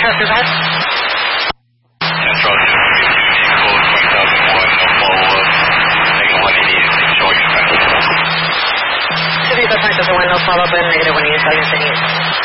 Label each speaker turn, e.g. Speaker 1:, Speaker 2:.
Speaker 1: Director's Hall.
Speaker 2: Central, code 2001, no follow-up. Negative 188, showing you.
Speaker 1: City of 2001, no follow-up, and negative 188,